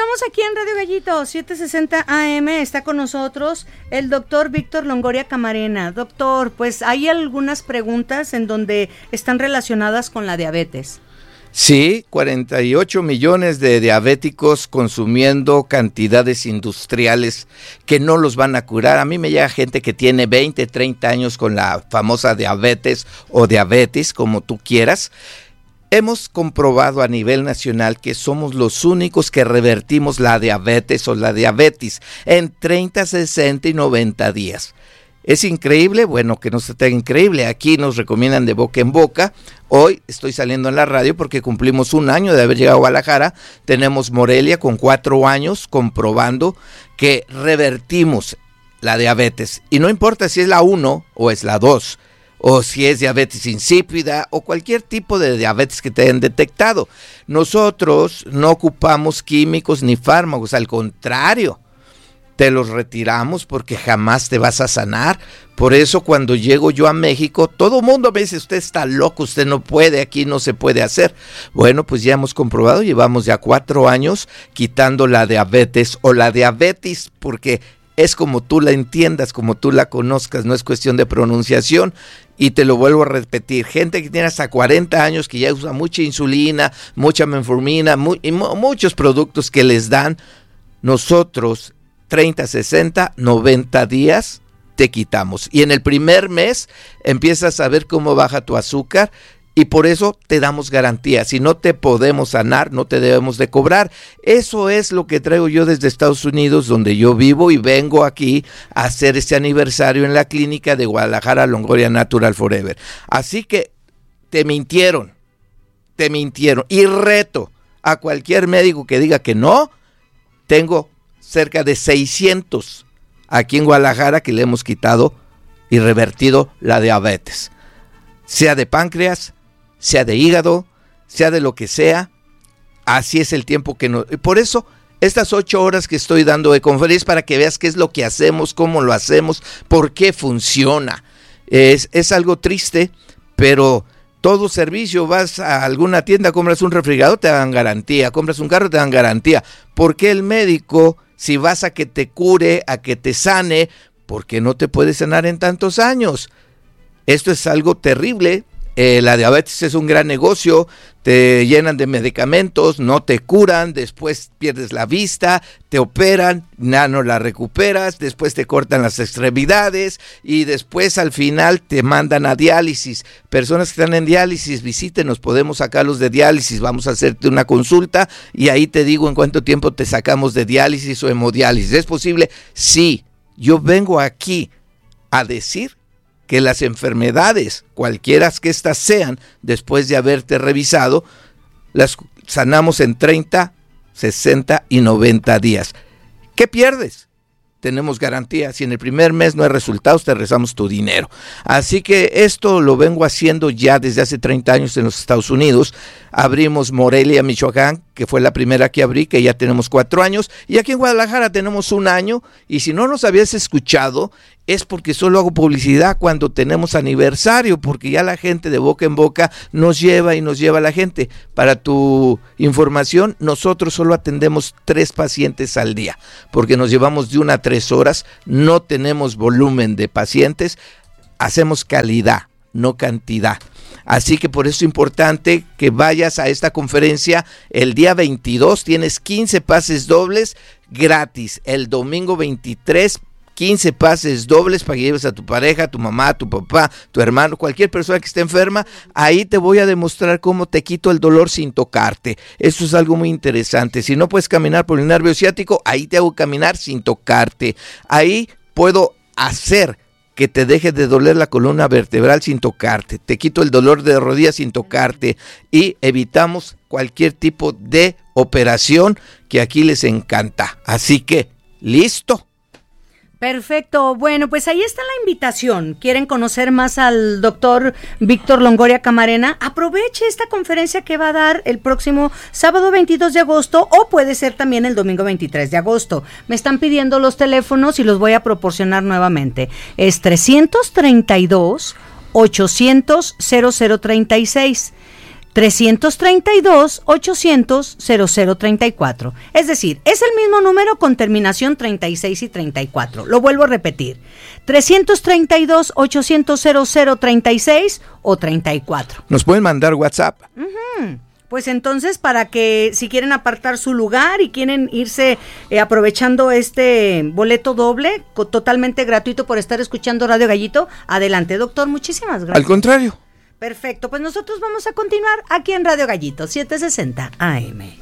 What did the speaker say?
estamos aquí en Radio Gallito, 760 AM, está con nosotros el doctor Víctor Longoria Camarena. Doctor, pues hay algunas preguntas en donde están relacionadas con la diabetes. Sí, 48 millones de diabéticos consumiendo cantidades industriales que no los van a curar. A mí me llega gente que tiene 20, 30 años con la famosa diabetes o diabetes, como tú quieras. Hemos comprobado a nivel nacional que somos los únicos que revertimos la diabetes o la diabetes en 30, 60 y 90 días. ¿Es increíble? Bueno, que no se tenga increíble. Aquí nos recomiendan de boca en boca. Hoy estoy saliendo en la radio porque cumplimos un año de haber llegado a Guadalajara. Tenemos Morelia con 4 años comprobando que revertimos la diabetes. Y no importa si es la 1 o es la 2. O si es diabetes insípida o cualquier tipo de diabetes que te hayan detectado. Nosotros no ocupamos químicos ni fármacos, al contrario, te los retiramos porque jamás te vas a sanar. Por eso cuando llego yo a México, todo el mundo me dice, usted está loco, usted no puede, aquí no se puede hacer. Bueno, pues ya hemos comprobado, llevamos ya 4 años quitando la diabetes o la diabetes, porque es como tú la entiendas, como tú la conozcas, no es cuestión de pronunciación. Y te lo vuelvo a repetir, gente que tiene hasta 40 años, que ya usa mucha insulina, mucha metformina, muchos productos que les dan, nosotros 30, 60, 90 días te quitamos. Y en el primer mes empiezas a ver cómo baja tu azúcar. Y por eso te damos garantía. Si no te podemos sanar, no te debemos de cobrar. Eso es lo que traigo yo desde Estados Unidos, donde yo vivo, y vengo aquí a hacer este aniversario en la clínica de Guadalajara Longoria Natural Forever. Así que te mintieron. Y reto a cualquier médico que diga que no. Tengo cerca de 600 aquí en Guadalajara que le hemos quitado y revertido la diabetes. Sea de páncreas, sea de hígado, sea de lo que sea, así es el tiempo que nos... Por eso, estas 8 horas que estoy dando de conferencia, para que veas qué es lo que hacemos, cómo lo hacemos, por qué funciona. Es algo triste, pero todo servicio, vas a alguna tienda, compras un refrigerador, te dan garantía, compras un carro, te dan garantía. ¿Por qué el médico, si vas a que te cure, a que te sane, por qué no te puede sanar en tantos años? Esto es algo terrible. La diabetes es un gran negocio, te llenan de medicamentos, no te curan, después pierdes la vista, te operan, ya no la recuperas, después te cortan las extremidades y después al final te mandan a diálisis. Personas que están en diálisis, visítenos, podemos sacarlos de diálisis, vamos a hacerte una consulta y ahí te digo en cuánto tiempo te sacamos de diálisis o hemodiálisis. ¿Es posible? Sí, yo vengo aquí a decir que las enfermedades, cualquiera que éstas sean, después de haberte revisado, las sanamos en 30, 60 y 90 días. ¿Qué pierdes? Tenemos garantía. Si en el primer mes no hay resultados, te regresamos tu dinero. Así que esto lo vengo haciendo ya desde hace 30 años en los Estados Unidos. Abrimos Morelia, Michoacán, que fue la primera que abrí, que ya tenemos 4 años. Y aquí en Guadalajara tenemos 1 año. Y si no nos habías escuchado, es porque solo hago publicidad cuando tenemos aniversario, porque ya la gente de boca en boca nos lleva a la gente. Para tu información, nosotros solo atendemos 3 pacientes al día, porque nos llevamos de 1 a 3 horas, no tenemos volumen de pacientes, hacemos calidad, no cantidad. Así que por eso es importante que vayas a esta conferencia el día 22, tienes 15 pases dobles gratis, el domingo 23, 15 pases dobles para que lleves a tu pareja, a tu mamá, a tu papá, tu hermano, cualquier persona que esté enferma. Ahí te voy a demostrar cómo te quito el dolor sin tocarte. Eso es algo muy interesante. Si no puedes caminar por el nervio ciático, ahí te hago caminar sin tocarte. Ahí puedo hacer que te deje de doler la columna vertebral sin tocarte. Te quito el dolor de rodillas sin tocarte. Y evitamos cualquier tipo de operación que aquí les encanta. Así que, ¿listo? Perfecto, bueno, pues ahí está la invitación. ¿Quieren conocer más al doctor Víctor Longoria Camarena? Aproveche esta conferencia que va a dar el próximo sábado 22 de agosto o puede ser también el domingo 23 de agosto. Me están pidiendo los teléfonos y los voy a proporcionar nuevamente. Es 332-800-0036. 332-800-0034. Es decir, es el mismo número con terminación 36 y 34. Lo vuelvo a repetir. 332-800-0036 o 34. Nos pueden mandar WhatsApp. Pues entonces, para que si quieren apartar su lugar y quieren irse aprovechando este boleto doble, totalmente gratuito por estar escuchando Radio Gallito, adelante, doctor, muchísimas gracias. Al contrario. Perfecto, pues nosotros vamos a continuar aquí en Radio Gallito, 760 AM.